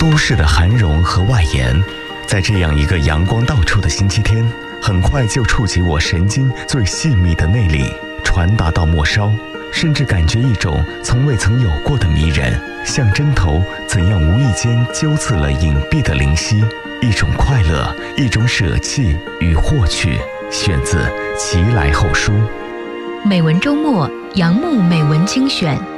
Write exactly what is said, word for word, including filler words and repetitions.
都市的涵容和外延，在这样一个阳光到处的星期天，很快就触及我神经最细密的内里，传达到末梢，甚至感觉一种从未曾有过的迷人，像针头怎样无意间揪刺了隐蔽的灵犀，一种快乐，一种舍弃与获取。选自《其来后书》。 美文周末，杨牧美文精选。